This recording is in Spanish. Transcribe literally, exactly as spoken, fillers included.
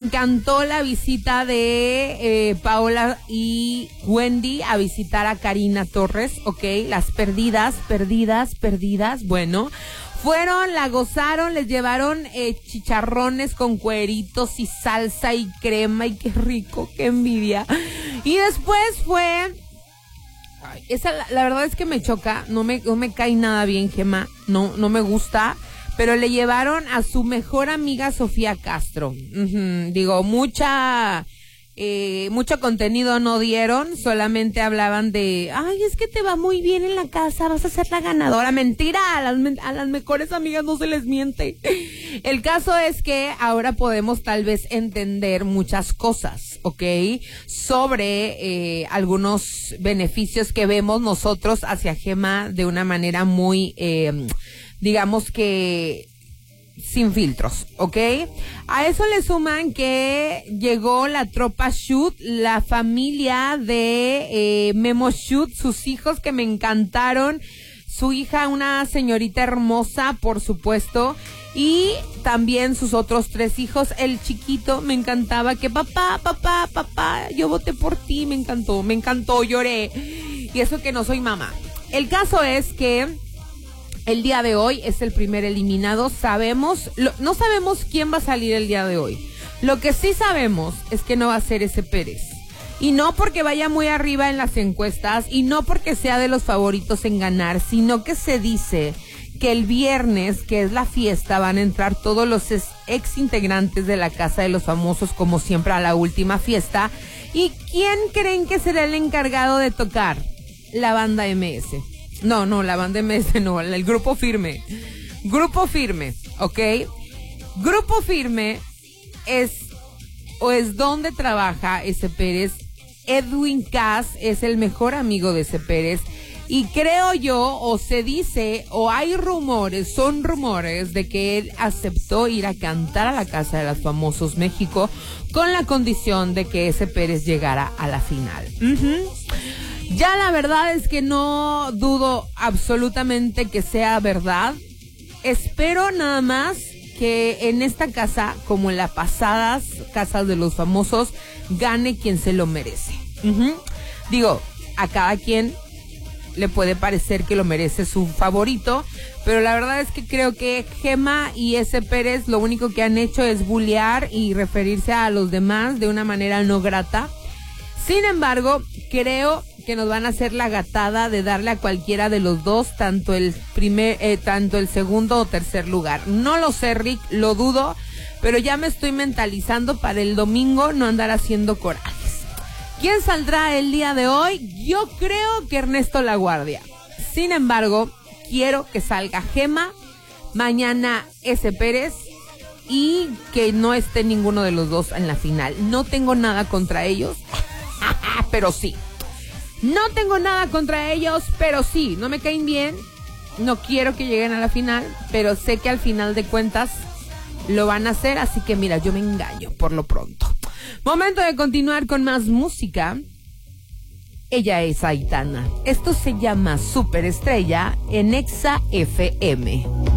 encantó la visita de eh, Paola y Wendy a visitar a Karina Torres, ¿ok? Las perdidas, perdidas, perdidas, bueno... Fueron, la gozaron, les llevaron eh, chicharrones con cueritos y salsa y crema y qué rico, qué envidia. Y después fue... Ay, esa, la, la verdad es que me choca, no me, no me cae nada bien, Gema, no, no me gusta, pero le llevaron a su mejor amiga Sofía Castro. Uh-huh, digo, mucha... Eh, mucho contenido no dieron, solamente hablaban de, ay, es que te va muy bien en la casa, vas a ser la ganadora. Mentira, a las, a las mejores amigas no se les miente. El caso es que ahora podemos tal vez entender muchas cosas, ¿ok? Sobre eh, algunos beneficios que vemos nosotros hacia Gema de una manera muy, eh, digamos que... sin filtros, ¿ok? A eso le suman que llegó la tropa Shoot, la familia de eh, Memo Shoot, sus hijos que me encantaron, su hija, una señorita hermosa, por supuesto, y también sus otros tres hijos. El chiquito me encantaba, que papá, papá, papá, yo voté por ti, me encantó, me encantó, lloré. Y eso que no soy mamá. El caso es que el día de hoy es el primer eliminado. Sabemos, lo, no sabemos quién va a salir el día de hoy. Lo que sí sabemos es que no va a ser ese Pérez. Y no porque vaya muy arriba en las encuestas y no porque sea de los favoritos en ganar, sino que se dice que el viernes, que es la fiesta, van a entrar todos los ex integrantes de la Casa de los Famosos, como siempre, a la última fiesta. ¿Y quién creen que será el encargado de tocar? La banda M S. No, no, la banda M S no, el Grupo Firme. Grupo Firme, ¿ok? Grupo Firme es, o es donde trabaja ese Pérez. Edwin Cass es el mejor amigo de ese Pérez. Y creo yo, o se dice, o hay rumores, son rumores de que él aceptó ir a cantar a la Casa de los Famosos México con la condición de que ese Pérez llegara a la final. Uh-huh. Ya la verdad es que no dudo absolutamente que sea verdad. Espero nada más que en esta casa, como en las pasadas Casas de los Famosos, gane quien se lo merece. Uh-huh. Digo, a cada quien le puede parecer que lo merece su favorito, pero la verdad es que creo que Gema y ese Pérez lo único que han hecho es bullear y referirse a los demás de una manera no grata. Sin embargo, creo que nos van a hacer la gatada de darle a cualquiera de los dos, tanto el primer, eh, tanto el segundo o tercer lugar. No lo sé, Rick, lo dudo, pero ya me estoy mentalizando para el domingo no andar haciendo corajes. ¿Quién saldrá el día de hoy? Yo creo que Ernesto Laguardia. Sin embargo, quiero que salga Gema, mañana ese Pérez, y que no esté ninguno de los dos en la final. No tengo nada contra ellos, pero sí. No tengo nada contra ellos, pero sí. No me caen bien, no quiero que lleguen a la final, pero sé que al final de cuentas lo van a hacer, así que mira, yo me engaño por lo pronto. Momento de continuar con más música. Ella es Aitana. Esto se llama Superestrella en Exa F M.